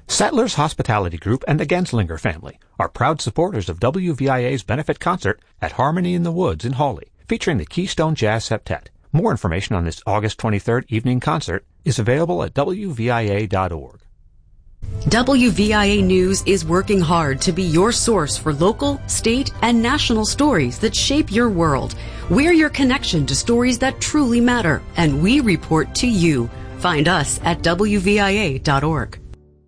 Settlers Hospitality Group and the Genslinger family are proud supporters of WVIA's benefit concert at Harmony in the Woods in Hawley, featuring the Keystone Jazz Septet. More information on this August 23rd evening concert is available at WVIA.org. WVIA News is working hard to be your source for local, state, and national stories that shape your world. We're your connection to stories that truly matter, and we report to you. Find us at WVIA.org.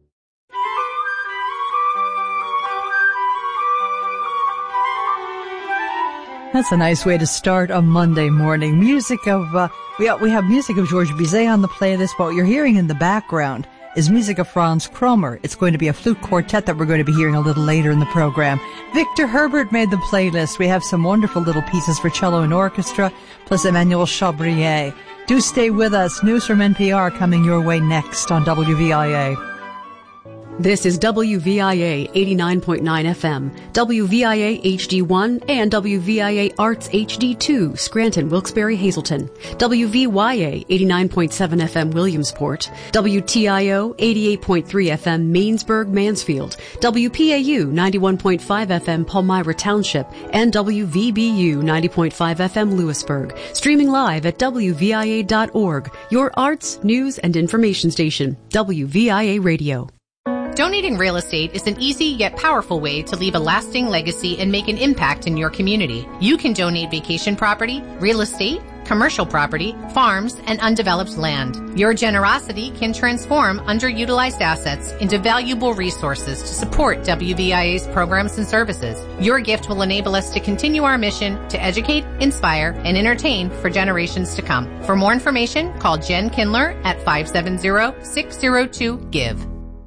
That's a nice way to start a Monday morning. Music of, we have music of Georges Bizet on the playlist, but what you're hearing in the background is music of Franz Kromer. It's going to be a flute quartet that we're going to be hearing a little later in the program. Victor Herbert made the playlist. We have some wonderful little pieces for cello and orchestra, plus Emmanuel Chabrier. Do stay with us. News from NPR coming your way next on WVIA. This is WVIA 89.9 FM, WVIA HD1, and WVIA Arts HD2, Scranton, Wilkes-Barre, Hazleton, WVYA 89.7 FM, Williamsport, WTIO 88.3 FM, Mainsburg, Mansfield, WPAU 91.5 FM, Palmyra Township, and WVBU 90.5 FM, Lewisburg. Streaming live at WVIA.org, your arts, news, and information station, WVIA Radio. Donating real estate is an easy yet powerful way to leave a lasting legacy and make an impact in your community. You can donate vacation property, real estate, commercial property, farms, and undeveloped land. Your generosity can transform underutilized assets into valuable resources to support WVIA's programs and services. Your gift will enable us to continue our mission to educate, inspire, and entertain for generations to come. For more information, call Jen Kindler at 570-602-GIVE.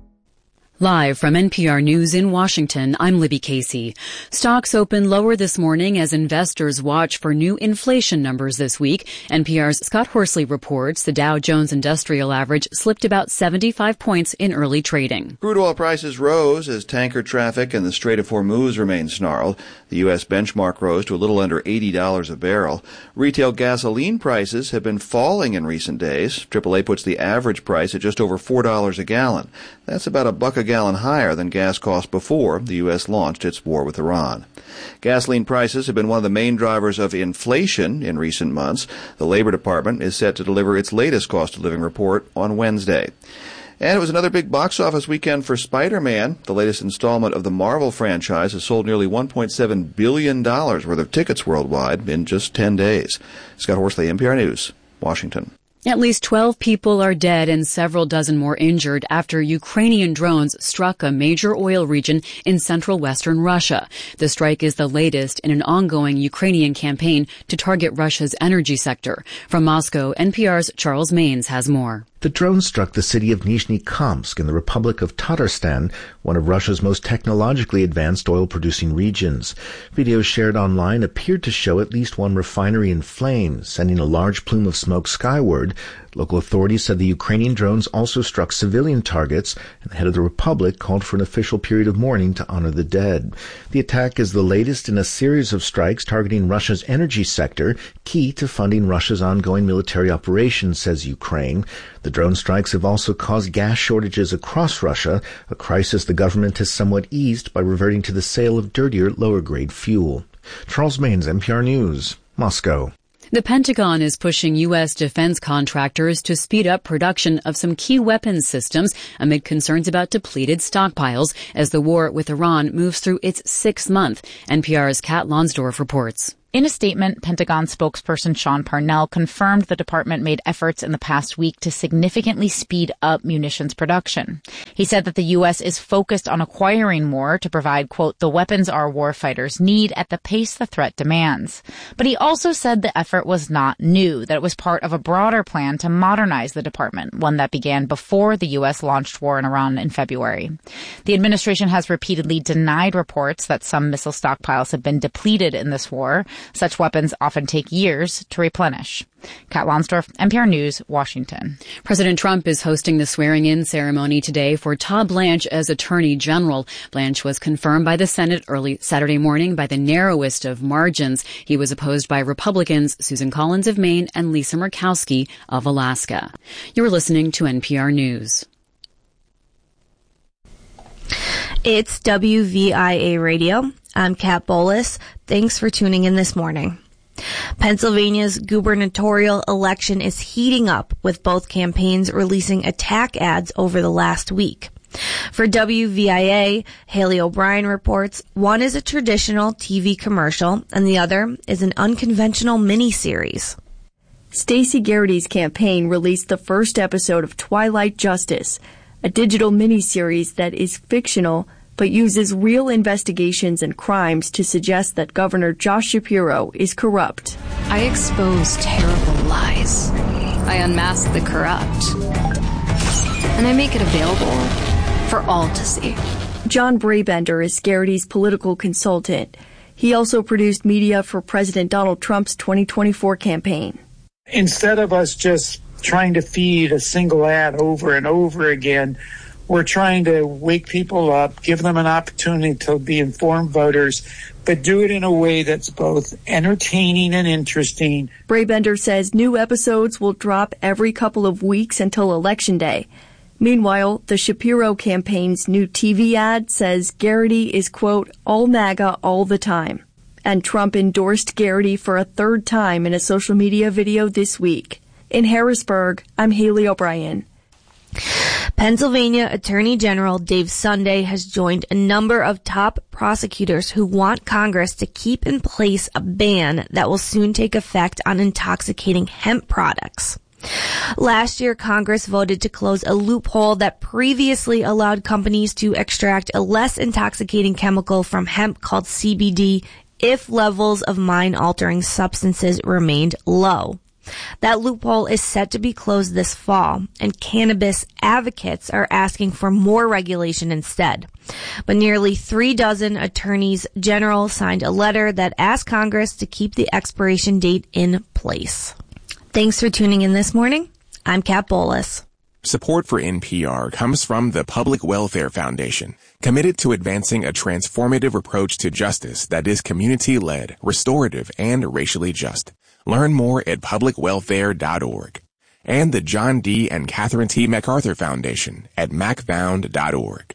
Live from NPR News in Washington, I'm Libby Casey. Stocks open lower this morning as investors watch for new inflation numbers this week. NPR's Scott Horsley reports the Dow Jones Industrial Average slipped about 75 points in early trading. Crude oil prices rose as tanker traffic in the Strait of Hormuz remained snarled. The U.S. benchmark rose to a little under $80 a barrel. Retail gasoline prices have been falling in recent days. AAA puts the average price at just over $4 a gallon. That's about $1 a gallon higher than gas cost before the U.S. launched its war with Iran. Gasoline prices have been one of the main drivers of inflation in recent months. The Labor Department is set to deliver its latest cost of living report on Wednesday. And it was another big box office weekend for Spider-Man. The latest installment of the Marvel franchise has sold nearly $1.7 billion worth of tickets worldwide in just 10 days. Scott Horsley, NPR News, Washington. At least 12 people are dead and several dozen more injured after Ukrainian drones struck a major oil region in central western Russia. The strike is the latest in an ongoing Ukrainian campaign to target Russia's energy sector. From Moscow, NPR's Charles Maines has more. The drone struck the city of Nizhny Kamsk in the Republic of Tatarstan, one of Russia's most technologically advanced oil-producing regions. Videos shared online appeared to show at least one refinery in flames, sending a large plume of smoke skyward. Local authorities said the Ukrainian drones also struck civilian targets, and the head of the republic called for an official period of mourning to honor the dead. The attack is the latest in a series of strikes targeting Russia's energy sector, key to funding Russia's ongoing military operations, says Ukraine. The drone strikes have also caused gas shortages across Russia, a crisis the government has somewhat eased by reverting to the sale of dirtier, lower-grade fuel. Charles Maines, NPR News, Moscow. The Pentagon is pushing U.S. defense contractors to speed up production of some key weapons systems amid concerns about depleted stockpiles as the war with Iran moves through its 6th month. NPR's Kat Lonsdorf reports. In a statement, Pentagon spokesperson Sean Parnell confirmed the department made efforts in the past week to significantly speed up munitions production. He said that the U.S. is focused on acquiring more to provide, quote, the weapons our warfighters need at the pace the threat demands. But he also said the effort was not new, that it was part of a broader plan to modernize the department, one that began before the U.S. launched war in Iran in February. The administration has repeatedly denied reports that some missile stockpiles have been depleted in this war. Such weapons often take years to replenish. Kat Lonsdorf, NPR News, Washington. President Trump is hosting the swearing-in ceremony today for Todd Blanche as Attorney General. Blanche was confirmed by the Senate early Saturday morning by the narrowest of margins. He was opposed by Republicans Susan Collins of Maine and Lisa Murkowski of Alaska. You're listening to NPR News. It's WVIA Radio. I'm Kat Bolus. Thanks for tuning in this morning. Pennsylvania's gubernatorial election is heating up, with both campaigns releasing attack ads over the last week. For WVIA, Haley O'Brien reports one is a traditional TV commercial and the other is an unconventional miniseries. Stacey Garrity's campaign released the first episode of Twilight Justice, a digital miniseries that is fictional but uses real investigations and crimes to suggest that Governor Josh Shapiro is corrupt. I expose terrible lies. I unmask the corrupt. And I make it available for all to see. John Brabender is Garrity's political consultant. He also produced media for President Donald Trump's 2024 campaign. Instead of us just trying to feed a single ad over and over again, we're trying to wake people up, give them an opportunity to be informed voters, but do it in a way that's both entertaining and interesting. Brabender says new episodes will drop every couple of weeks until Election Day. Meanwhile, the Shapiro campaign's new TV ad says Garrity is, quote, all MAGA all the time. And Trump endorsed Garrity for a third time in a social media video this week. In Harrisburg, I'm Haley O'Brien. Pennsylvania Attorney General Dave Sunday has joined a number of top prosecutors who want Congress to keep in place a ban that will soon take effect on intoxicating hemp products. Last year, Congress voted to close a loophole that previously allowed companies to extract a less intoxicating chemical from hemp called CBD if levels of mind-altering substances remained low. That loophole is set to be closed this fall, and cannabis advocates are asking for more regulation instead. But nearly 36 attorneys general signed a letter that asked Congress to keep the expiration date in place. Thanks for tuning in this morning. I'm Kat Bolus. Support for NPR comes from the Public Welfare Foundation, committed to advancing a transformative approach to justice that is community-led, restorative, and racially just. Learn more at publicwelfare.org. And the John D. and Catherine T. MacArthur Foundation at macfound.org.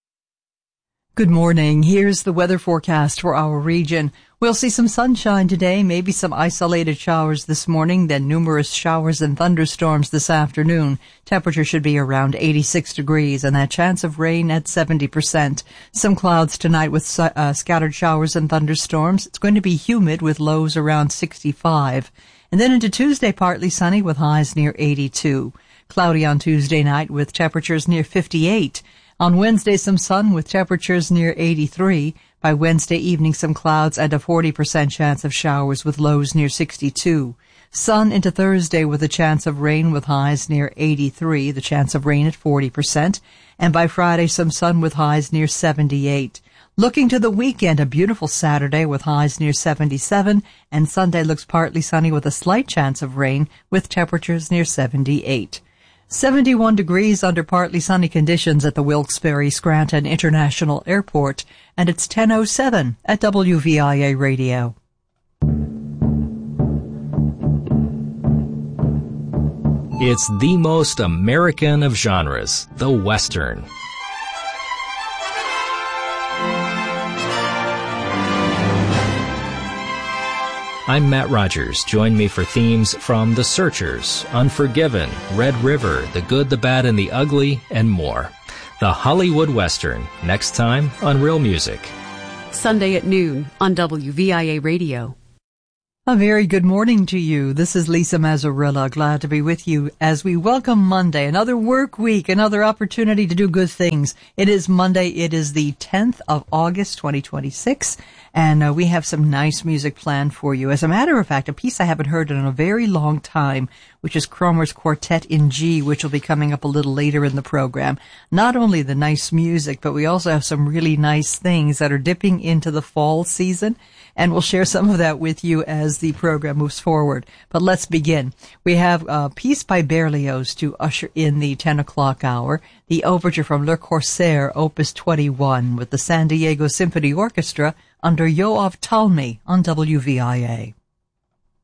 Good morning. Here's the weather forecast for our region. We'll see some sunshine today, maybe some isolated showers this morning, then numerous showers and thunderstorms this afternoon. Temperature should be around 86 degrees, and that chance of rain at 70%. Some clouds tonight with scattered showers and thunderstorms. It's going to be humid with lows around 65. And then into Tuesday, partly sunny with highs near 82. Cloudy on Tuesday night with temperatures near 58. On Wednesday, some sun with temperatures near 83. By Wednesday evening, some clouds and a 40% chance of showers with lows near 62. Sun into Thursday with a chance of rain with highs near 83, the chance of rain at 40%. And by Friday, some sun with highs near 78. Looking to the weekend, a beautiful Saturday with highs near 77, and Sunday looks partly sunny with a slight chance of rain with temperatures near 78. 71 degrees under partly sunny conditions at the Wilkes-Barre Scranton International Airport, and it's 10:07 at WVIA Radio. It's the most American of genres, the Western. I'm Matt Rogers. Join me for themes from The Searchers, Unforgiven, Red River, The Good, the Bad, and the Ugly, and more. The Hollywood Western, next time on Real Music. Sunday at noon on WVIA Radio. A very good morning to you. This is Lisa Mazzarella, glad to be with you as we welcome Monday, another work week, another opportunity to do good things. It is Monday. It is the 10th of August, 2026, and we have some nice music planned for you. As a matter of fact, a piece I haven't heard in a very long time, which is Cromer's Quartet in G, which will be coming up a little later in the program. Not only the nice music, but we also have some really nice things that are dipping into the fall season. And we'll share some of that with you as the program moves forward. But let's begin. We have a piece by Berlioz to usher in the 10 o'clock hour, the overture from Le Corsaire, Opus 21, with the San Diego Symphony Orchestra under Yoav Talmi on WVIA.